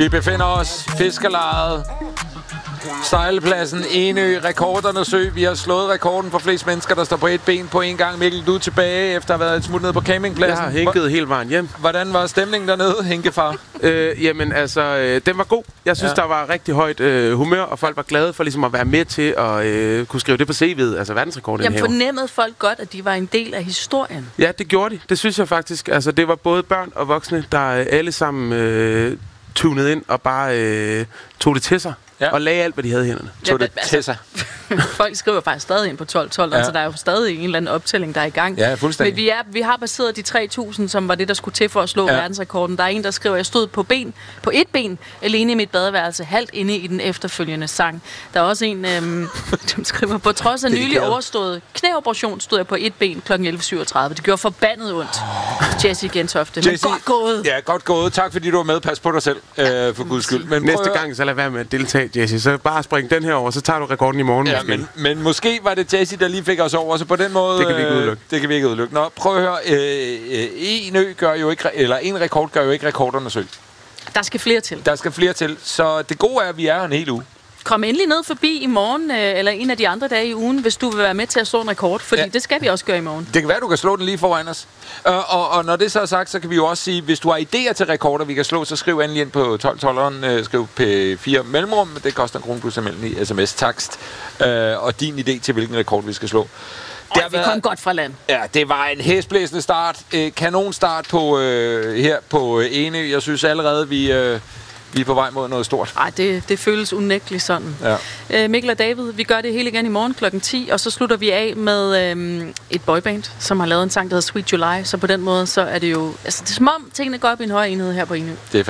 Vi befinder os fiskerlejet. Sejlpladsen, Enø, Rekordernes Ø. Vi har slået rekorden for flest mennesker, der står på et ben på en gang. Mikkel, du er tilbage efter at have været et smut ned på campingpladsen. Jeg har hænket hele vejen hjem. Hvordan var stemningen dernede, Henkefar? Jamen altså, den var god. Jeg synes, der var rigtig højt humør, og folk var glade for ligesom at være med til at kunne skrive det på CV'et, altså verdensrekorden. Jamen fornemmede folk godt, at de var en del af historien? Ja, det gjorde de. Det synes jeg faktisk. Altså, det var både børn og voksne, der alle sammen tunede ind og bare tog det til sig. Ja. Og lagde alt, hvad de havde i hænderne. Tog det til sig. Folk skriver faktisk stadig ind på 12-12, altså der er jo stadig en eller anden optælling, der er i gang. Ja, fuldstændig. Men vi har baseret de 3.000, som var det, der skulle til for at slå verdensrekorden. Der er en, der skriver, jeg stod på et ben, alene i mit badeværelse, halvt inde i den efterfølgende sang. Der er også en, som skriver, på trods af nylig overstået knæoperation, stod jeg på et ben kl. 11.37. Det gjorde forbandet ondt. Jessie Gentofte. Men godt gået. Ja, godt gået. Tak fordi du var med. Pas på dig selv, for guds skyld. Men næste gang, så lad være med at deltage, Jessie. Så bare spring den her over, så tager du rekorden i morgen. Ja, men måske var det Jessie, der lige fik os over, så på den måde... Det kan vi ikke udelukke. Det kan vi ikke udelukke. Nå, prøv at høre. En rekord gør jo ikke Rekordernes Ø. Der skal flere til. Der skal flere til. Så det gode er, at vi er her en hel uge. Kom endelig ned forbi i morgen, eller en af de andre dage i ugen, hvis du vil være med til at slå en rekord, fordi det skal vi også gøre i morgen. Det kan være, du kan slå den lige foran os. Og når det så er sagt, så kan vi jo også sige, hvis du har idéer til rekorder, vi kan slå, så skriv endelig ind på 12-12'eren, skriv P4 mellemrum, det koster 1 krone plus i sms-takst, og din idé til, hvilken rekord vi skal slå. Vi kom godt fra land. Ja, det var en hæsblæsende start. Kanonstart på, her på Enø. Jeg synes allerede, vi er på vej mod noget stort. Nej, det føles unægteligt sådan. Ja. Mikkel og David, vi gør det hele igen i morgen kl. 10, og så slutter vi af med et boyband, som har lavet en sang, der hedder Sweet July. Så på den måde, så er det jo... Altså, det er som om tingene går op i en højere enhed her på Enø.